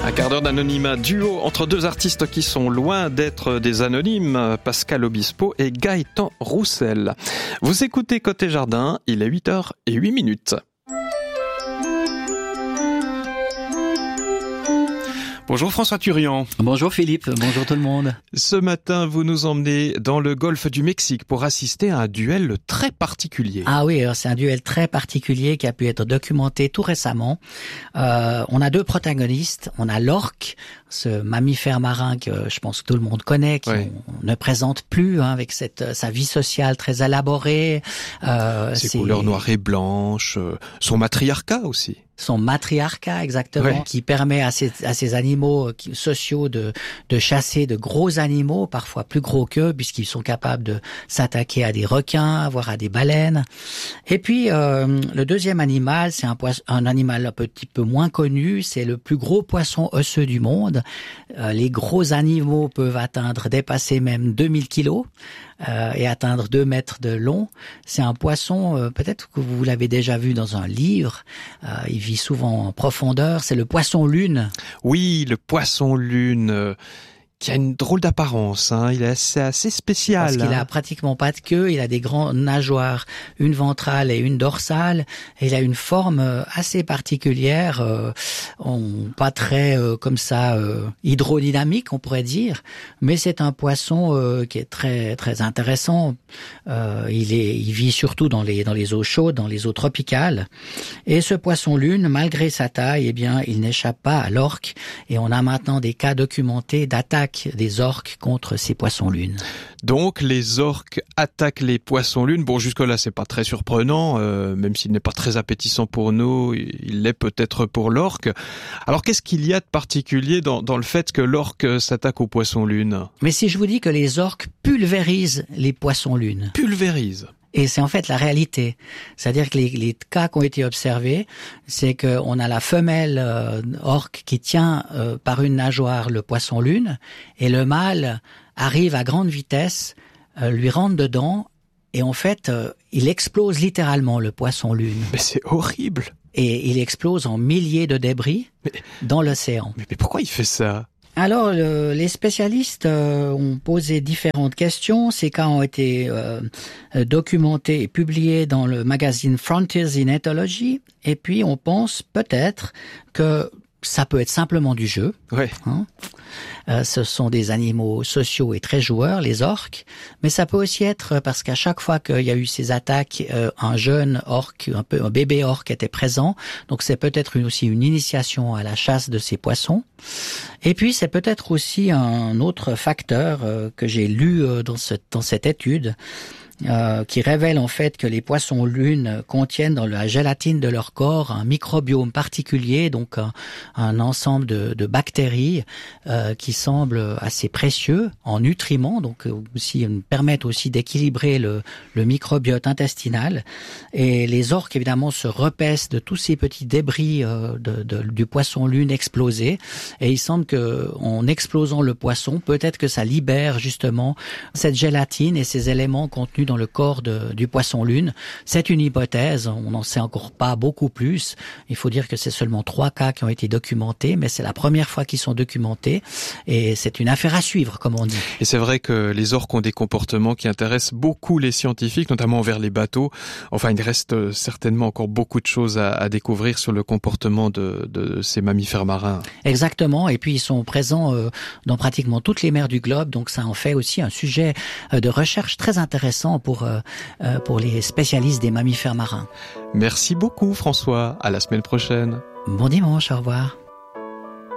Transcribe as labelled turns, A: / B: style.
A: Un quart d'heure d'anonymat, duo entre deux artistes qui sont loin d'être des anonymes, Pascal Obispo et Gaëtan Roussel. Vous écoutez Côté Jardin, il est 8h08. Bonjour François Turian.
B: Bonjour Philippe, bonjour tout le monde.
A: Ce matin, vous nous emmenez dans le golfe du Mexique pour assister à un duel très particulier.
B: Ah oui, c'est un duel très particulier qui a pu être documenté tout récemment. On a deux protagonistes. On a l'orque, ce mammifère marin que je pense que tout le monde connaît, qui on ne présente plus avec sa vie sociale très élaborée.
A: Ses couleurs noires et blanches, son matriarcat aussi.
B: Son matriarcat, exactement, qui permet à ces animaux sociaux de chasser de gros animaux, parfois plus gros qu'eux, puisqu'ils sont capables de s'attaquer à des requins, voire à des baleines. Et puis, le deuxième animal, c'est un animal un petit peu moins connu, c'est le plus gros poisson osseux du monde. Les gros animaux peuvent dépasser même 2000 kilos. Et atteindre 2 mètres de long. C'est un poisson, peut-être que vous l'avez déjà vu dans un livre, il vit souvent en profondeur, c'est le poisson lune.
A: Oui, le poisson lune, qui a une drôle d'apparence, il est assez spécial.
B: Parce qu'il a pratiquement pas de queue, il a des grandes nageoires, une ventrale et une dorsale, et il a une forme assez particulière, pas très hydrodynamique on pourrait dire, mais c'est un poisson qui est très très intéressant. Il vit surtout dans les eaux chaudes, dans les eaux tropicales, et ce poisson lune, malgré sa taille, il n'échappe pas à l'orque, et on a maintenant des cas documentés d'attaque des orques contre ces poissons-lunes.
A: Donc les orques attaquent les poissons-lunes. Bon, jusque-là, c'est pas très surprenant, même s'il n'est pas très appétissant pour nous, il l'est peut-être pour l'orque. Alors qu'est-ce qu'il y a de particulier dans le fait que l'orque s'attaque aux poissons-lunes ?
B: Mais si je vous dis que les orques pulvérisent les poissons-lunes.
A: Pulvérisent ?
B: Et c'est en fait la réalité. C'est-à-dire que les cas qui ont été observés, c'est qu'on a la femelle orque qui tient par une nageoire le poisson lune, et le mâle arrive à grande vitesse, lui rentre dedans, et en fait, il explose littéralement le poisson lune.
A: Mais c'est horrible.
B: Et il explose en milliers de débris dans l'océan.
A: Mais pourquoi il fait ça ?
B: Alors, les spécialistes ont posé différentes questions. Ces cas ont été documentés et publiés dans le magazine Frontiers in Ethology. Et puis, on pense peut-être que ça peut être simplement du jeu.
A: Ouais.
B: Ce sont des animaux sociaux et très joueurs, les orques. Mais ça peut aussi être parce qu'à chaque fois qu'il y a eu ces attaques, un jeune orque, un bébé orque était présent. Donc c'est peut-être aussi une initiation à la chasse de ces poissons. Et puis c'est peut-être aussi un autre facteur que j'ai lu dans cette étude. Qui révèle en fait que les poissons lunes contiennent dans la gélatine de leur corps un microbiome particulier, donc un ensemble de bactéries qui semblent assez précieux en nutriments, donc aussi permettent aussi d'équilibrer le microbiote intestinal. Et les orques évidemment se repaissent de tous ces petits débris du poisson lune explosé, et il semble que en explosant le poisson, peut-être que ça libère justement cette gélatine et ces éléments contenus dans le corps du poisson lune. C'est une hypothèse, on n'en sait encore pas beaucoup plus. Il faut dire que c'est seulement 3 cas qui ont été documentés, mais c'est la première fois qu'ils sont documentés, et c'est une affaire à suivre, comme on dit.
A: Et c'est vrai que les orques ont des comportements qui intéressent beaucoup les scientifiques, notamment envers les bateaux. Enfin, il reste certainement encore beaucoup de choses à découvrir sur le comportement de ces mammifères marins.
B: Exactement, et puis ils sont présents dans pratiquement toutes les mers du globe, donc ça en fait aussi un sujet de recherche très intéressant pour les spécialistes des mammifères marins.
A: Merci beaucoup François, à la semaine prochaine.
B: Bon dimanche, au revoir.